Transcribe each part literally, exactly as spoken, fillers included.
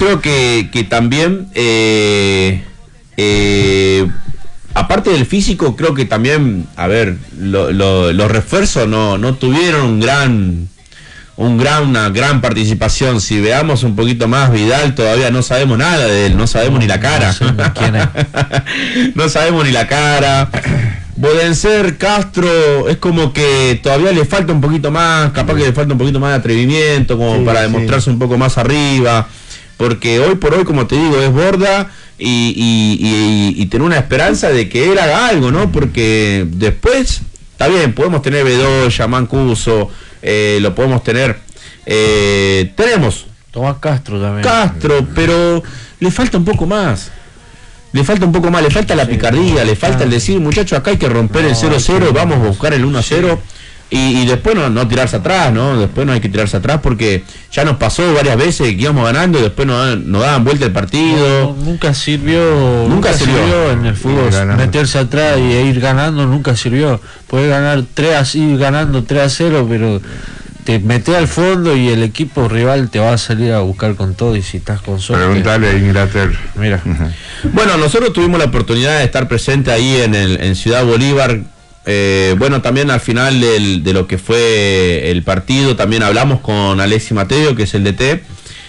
creo que, que también, eh, eh, aparte del físico, creo que también, a ver, lo, lo, los refuerzos no, no tuvieron un gran... un gran, una gran participación. Si veamos un poquito más, Vidal, todavía no sabemos nada de él, no sabemos no, ni la cara. No, sé ni quién es. No sabemos ni la cara. Bodenser, Castro, es como que todavía le falta un poquito más, capaz que le falta un poquito más de atrevimiento, como sí, para demostrarse sí. un poco más arriba, porque hoy por hoy, como te digo, es Borda y, y, y, y tener una esperanza de que él haga algo, ¿no? Porque después, está bien, podemos tener Bedoya, Mancuso, Eh, lo podemos tener, eh, tenemos Tomás Castro también, Castro, pero le falta un poco más, le falta un poco más, le falta la picardía, le falta el decir, muchachos, acá hay que romper no, el cero cero, vamos a buscar el uno a cero sí. y, y después no, no tirarse atrás, ¿no? Después no hay que tirarse atrás porque ya nos pasó varias veces que íbamos ganando y después nos, nos daban vuelta el partido. No, nunca sirvió, nunca, nunca sirvió. sirvió en el fútbol, meterse atrás y ir ganando nunca sirvió. Puedes ganar tres así, ganando tres a cero, pero te metes al fondo y el equipo rival te va a salir a buscar con todo y si estás con suerte. Preguntale a Inglaterra. Mira. Uh-huh. Bueno, nosotros tuvimos la oportunidad de estar presente ahí en, el, en Ciudad Bolívar. Eh, bueno, también al final del, de lo que fue el partido, también hablamos con Alexis Mateo, que es el D T.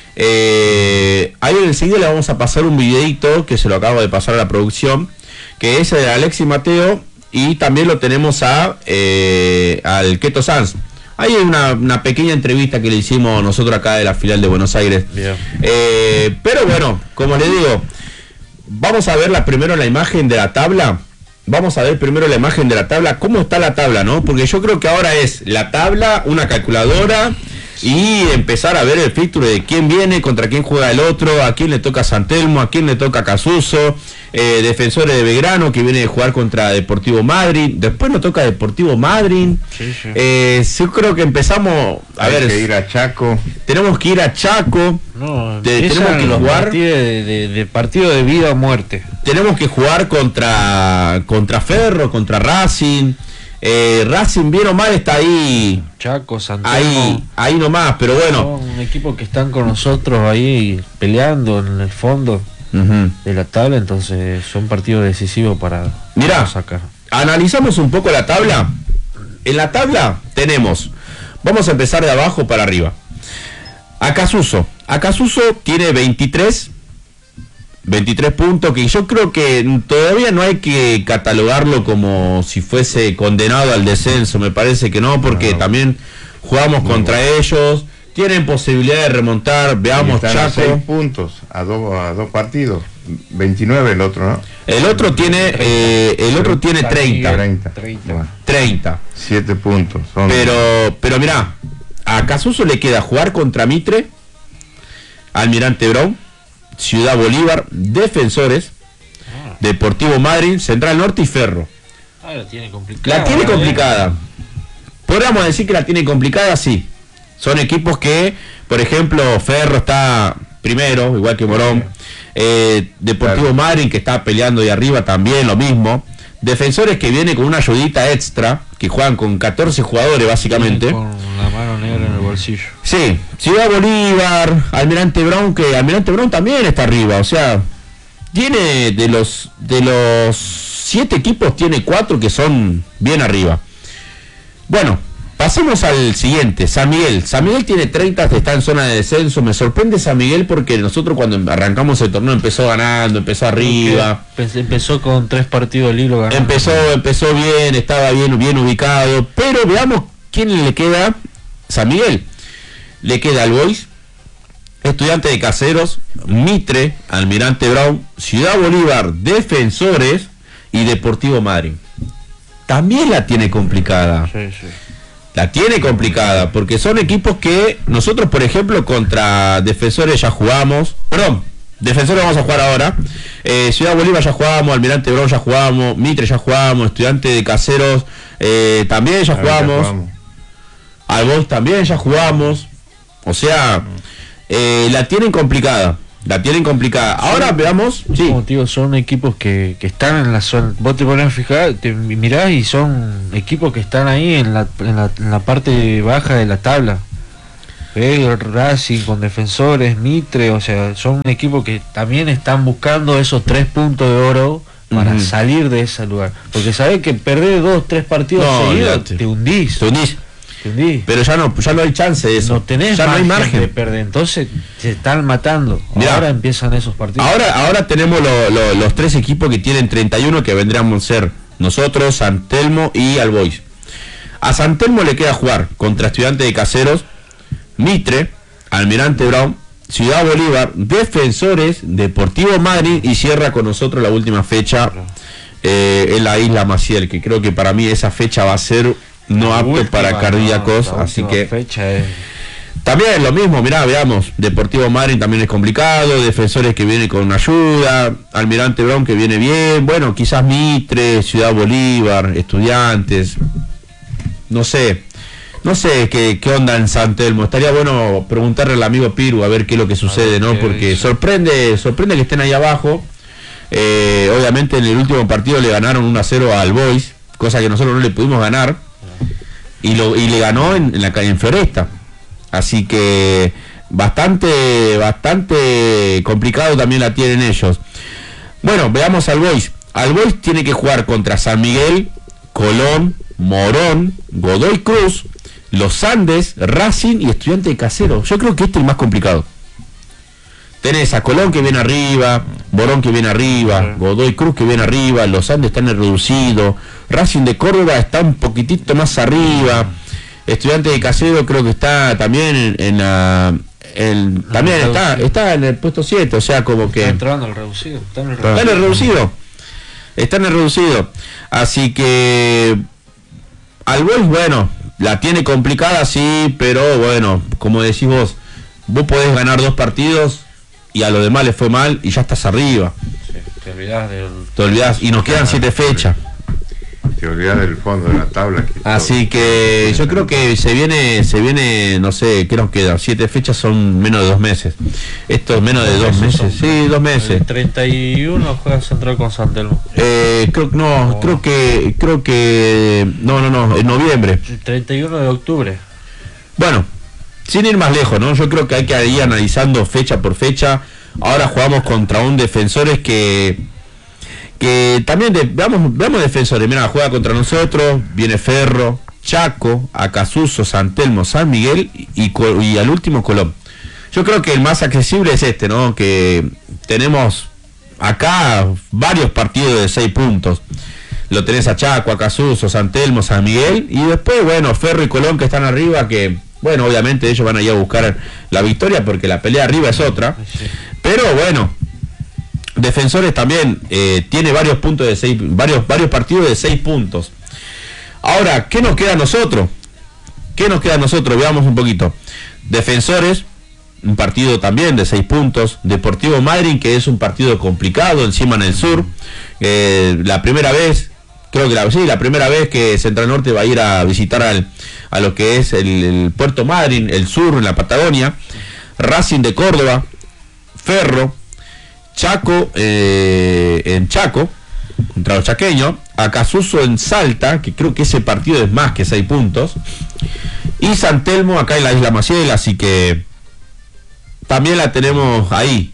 Eh, ahí enseguida le vamos a pasar un videito que se lo acabo de pasar a la producción, que es de Alexis Mateo, y también lo tenemos a eh, al Keto Sanz. Ahí hay una, una pequeña entrevista que le hicimos nosotros acá de la filial de Buenos Aires. Eh, pero bueno, como les digo, vamos a ver la, primero la imagen de la tabla. Vamos a ver primero la imagen de la tabla, cómo está la tabla, ¿no? Porque yo creo que ahora es la tabla, una calculadora y empezar a ver el fixture de quién viene, contra quién juega el otro, a quién le toca San Telmo, a quién le toca Casuso, eh, Defensores de Belgrano que viene de jugar contra Deportivo Madryn, después nos toca Deportivo Madryn. Sí, sí. Eh, yo creo que empezamos a Hay ver. que ir a Chaco. Tenemos que ir a Chaco. No, de, tenemos que los jugar de, de, de partido de vida o muerte. Tenemos que jugar contra contra Ferro, contra Racing. Eh, Racing bien o mal está ahí. Chaco, Santiago. Ahí, ahí nomás, pero bueno. Son un equipo que están con nosotros ahí peleando en el fondo uh-huh. de la tabla, entonces son partidos decisivos para, Mirá, para sacar. Analizamos un poco la tabla. En la tabla tenemos, vamos a empezar de abajo para arriba. Acasuso. Acasuso tiene veintitrés puntos, que yo creo que todavía no hay que catalogarlo como si fuese condenado al descenso, me parece que no, porque no. también jugamos no, contra bueno. ellos, tienen posibilidad de remontar, veamos Chaco. A seis puntos, a dos a dos partidos, veintinueve el otro, ¿no? El otro tiene, eh, el otro tiene treinta. treinta. treinta. treinta. siete puntos. Son pero, pero mirá, a Casuso le queda jugar contra Mitre, Almirante Brown, Ciudad Bolívar, Defensores, ah. Deportivo Madryn, Central Norte y Ferro. Ah, la tiene complicada. La tiene complicada. Eh. Podríamos decir que la tiene complicada, sí. Son equipos que, por ejemplo, Ferro está primero, igual que Morón. Eh, Deportivo claro. Madryn, que está peleando de arriba, también lo mismo. Defensores que viene con una ayudita extra, que juegan con catorce jugadores básicamente. Con la mano negra en el bolsillo. Sí, Ciudad Bolívar, Almirante Brown, que Almirante Brown también está arriba, o sea, tiene de los de los siete equipos, tiene cuatro que son bien arriba. Bueno, pasemos al siguiente, San Miguel. San Miguel tiene treinta, está en zona de descenso. Me sorprende San Miguel porque nosotros cuando arrancamos el torneo empezó ganando, empezó arriba. Empezó con tres partidos del hilo ganando. Empezó, empezó bien, estaba bien, bien ubicado. Pero veamos quién le queda. San Miguel. Le queda al Boys, Estudiante de Caseros, Mitre, Almirante Brown, Ciudad Bolívar, Defensores y Deportivo Madryn. También la tiene complicada. Sí, sí. La tiene complicada, porque son equipos que nosotros, por ejemplo, contra Defensores ya jugamos, perdón, Defensores vamos a jugar ahora, eh, Ciudad Bolívar ya jugamos, Almirante Brown ya jugamos, Mitre ya jugamos, Estudiante de Caseros eh, también ya jugamos, ya jugamos. Al Boys también ya jugamos, o sea, eh, la tienen complicada. La tienen complicada. Ahora sí, veamos. Sí. Como digo, son equipos que, que están en la zona. Vos te pones a fijar, te mirás y son equipos que están ahí en la, en la, en la parte baja de la tabla. el Racing con Defensores, Mitre, o sea, son un equipo que también están buscando esos tres puntos de oro para uh-huh. salir de ese lugar, porque sabés que perder dos, tres partidos no, seguidos te hundís. Te hundís. te hundís. Pero ya no, ya no hay chance de eso. No tenés ya no hay margen de perder, entonces se están matando. Mirá, ahora empiezan esos partidos. Ahora, ahora tenemos lo, lo, los tres equipos que tienen treinta y uno, que vendríamos a ser nosotros, San Telmo y All Boys. A San Telmo le queda jugar contra Estudiantes de Caseros, Mitre, Almirante Brown, Ciudad Bolívar, Defensores, Deportivo Madrid, y cierra con nosotros la última fecha eh, en la Isla Maciel, que creo que para mí esa fecha va a ser no la apto última, para cardíacos, no, así que fecha es... también es lo mismo. Mirá, veamos, Deportivo Madrid también es complicado, Defensores que viene con ayuda, Almirante Brown que viene bien, bueno, quizás Mitre, Ciudad Bolívar, Estudiantes, no sé. No sé qué, qué onda en San Telmo. Estaría bueno preguntarle al amigo Piru a ver qué es lo que sucede, ¿no? Porque sorprende, sorprende que estén ahí abajo. Eh, obviamente en el último partido le ganaron uno a cero al Boys, cosa que nosotros no le pudimos ganar. Y lo y le ganó en, en la calle en Floresta. Así que bastante, bastante complicado también la tienen ellos. Bueno, veamos al Boys. Al Boys tiene que jugar contra San Miguel, Colón, Morón, Godoy Cruz, Los Andes, Racing y Estudiante de Caseros. Yo creo que este es el más complicado. Tenés a Colón que viene arriba, Morón que viene arriba, Godoy Cruz que viene arriba, Los Andes están en reducido, Racing de Córdoba está un poquitito más arriba, Estudiante de Caseros creo que está también en, en la... El, también está, está en el puesto siete, o sea, como que... Está entrando el reducido. Está en el reducido. Está en el reducido. Está en el reducido. Así que... Al Boys, bueno, la tiene complicada, sí, pero bueno, como decís vos, vos podés ganar dos partidos y a los demás les fue mal y ya estás arriba. Sí, te olvidás del... Te olvidás, y nos quedan siete fechas. Te olvidás del fondo de la tabla. Que Así que yo creo que se viene, se viene, no sé, ¿qué nos queda? Siete fechas son menos de dos meses. Esto es menos de dos meses. Sí, dos meses. El treinta y uno juega Central con San Telmo. Eh, creo no, oh. creo que, creo que, no, no, no, en noviembre. El treinta y uno de octubre. Bueno, sin ir más lejos, ¿no? Yo creo que hay que ir analizando fecha por fecha. Ahora jugamos contra un Defensores que... que también de, veamos, veamos Defensores, mira, juega contra nosotros, viene Ferro, Chaco, Acasuso, San Telmo, San Miguel y, y, y al último Colón. Yo creo que el más accesible es este, ¿no? Que tenemos acá varios partidos de seis puntos. Lo tenés a Chaco, Acasuso, San Telmo, San Miguel, y después, bueno, Ferro y Colón que están arriba, que, bueno, obviamente ellos van a ir a buscar la victoria porque la pelea arriba es otra. Pero bueno, Defensores también eh, tiene varios puntos de seis, varios, varios partidos de seis puntos. Ahora, ¿qué nos queda a nosotros? ¿Qué nos queda a nosotros? Veamos un poquito. Defensores, un partido también de seis puntos. Deportivo Madryn, que es un partido complicado, encima en el sur. Eh, la primera vez, creo que la, sí, la primera vez que Central Norte va a ir a visitar al, a lo que es el, el Puerto Madryn, el sur, en la Patagonia. Racing de Córdoba, Ferro, Chaco eh, en Chaco contra los chaqueños, Acasuso en Salta, que creo que ese partido es más que seis puntos, y San Telmo acá en la Isla Maciel, así que también la tenemos ahí.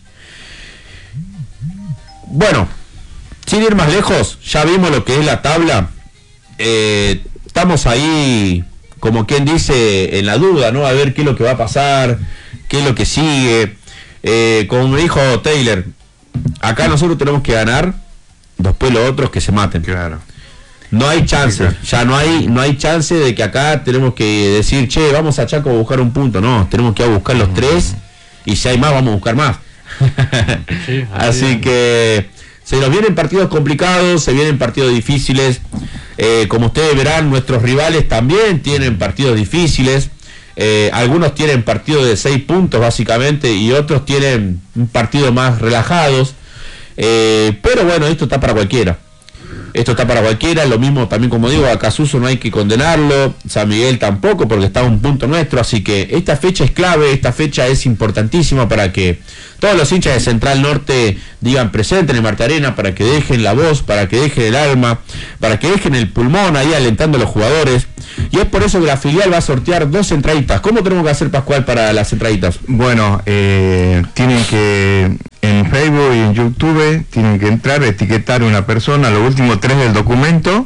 Bueno, sin ir más lejos, ya vimos lo que es la tabla. Eh, estamos ahí, como quien dice, en la duda, ¿no? A ver qué es lo que va a pasar, qué es lo que sigue. Eh, como me dijo Taylor, acá nosotros tenemos que ganar, después los otros que se maten. Claro. No hay chance, ya no hay no hay chance de que acá tenemos que decir, che, vamos a Chaco a buscar un punto. No, tenemos que ir a buscar los tres, y si hay más, vamos a buscar más. Sí, así así que se nos vienen partidos complicados, se vienen partidos difíciles. Eh, como ustedes verán, nuestros rivales también tienen partidos difíciles. Eh, algunos tienen partidos de seis puntos básicamente y otros tienen un partido más relajados, eh, pero bueno, esto está para cualquiera. esto está para cualquiera, lo mismo también como digo, a Casuso no hay que condenarlo, San Miguel tampoco, porque está a un punto nuestro, así que esta fecha es clave, esta fecha es importantísima para que todos los hinchas de Central Norte digan presente en el Marte Arena, para que dejen la voz, para que dejen el alma, para que dejen el pulmón ahí alentando a los jugadores, y es por eso que la filial va a sortear dos entraditas. ¿Cómo tenemos que hacer, Pascual, para las entraditas? Bueno, eh, tienen que, en Facebook y en YouTube, tienen que entrar, etiquetar una persona, los últimos tres del documento,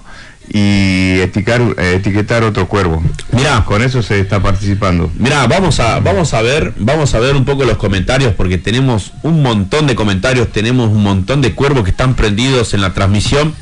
y etiquetar, eh, etiquetar otro cuervo. Mirá, con eso se está participando. Mirá, vamos a, vamos a ver, vamos a ver un poco los comentarios, porque tenemos un montón de comentarios, tenemos un montón de cuervos que están prendidos en la transmisión.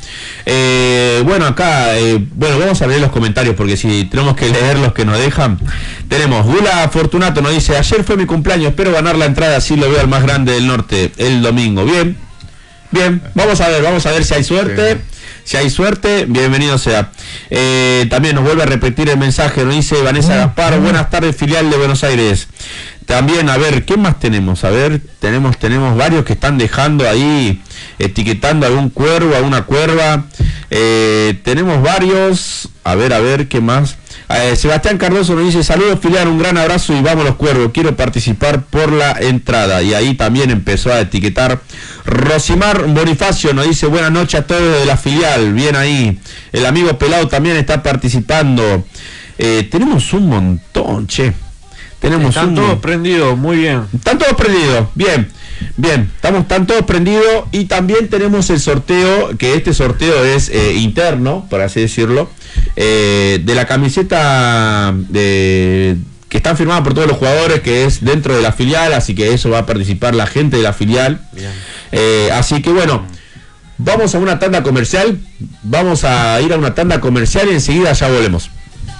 Eh, bueno, acá, eh, bueno, vamos a leer los comentarios, porque si tenemos que leer los que nos dejan, tenemos Gula Fortunato, nos dice: ayer fue mi cumpleaños, espero ganar la entrada, así lo veo al más grande del norte el domingo. Bien, bien, vamos a ver, vamos a ver si hay suerte. Sí. Si hay suerte, bienvenido sea. Eh, también nos vuelve a repetir el mensaje, nos dice Vanessa Gaspar: buenas tardes, filial de Buenos Aires. También, a ver, ¿qué más tenemos? A ver, tenemos tenemos varios que están dejando ahí, etiquetando a algún cuervo, a una cuerva. Eh, tenemos varios, a ver, a ver, ¿qué más? Eh, Sebastián Cardoso nos dice: saludos, filial, un gran abrazo y vamos los cuervos, quiero participar por la entrada. Y ahí también empezó a etiquetar Rosimar Bonifacio, nos dice: buenas noches a todos de la filial, bien ahí. El amigo Pelado también está participando. Eh, tenemos un montón, che. Tenemos Están un... todos prendidos, muy bien. Están todos prendidos, bien. Bien, estamos están todos prendidos, y también tenemos el sorteo, que este sorteo es eh, interno, por así decirlo, eh, de la camiseta de, que están firmadas por todos los jugadores, que es dentro de la filial, así que eso va a participar la gente de la filial. Eh, así que bueno, vamos a una tanda comercial, vamos a ir a una tanda comercial y enseguida ya volvemos.